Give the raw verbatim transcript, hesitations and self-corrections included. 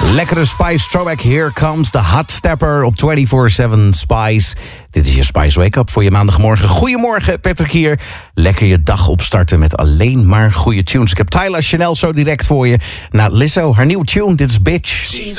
Lekkere Spice throwback. Here comes the hot stepper op vierentwintig zeven Spice. Dit is je Spice Wake Up voor je maandagmorgen. Goedemorgen, Patrick hier. Lekker je dag opstarten met alleen maar goede tunes. Ik heb Tyler Chanel zo direct voor je. Na Lizzo, haar nieuwe tune, dit is Bitch.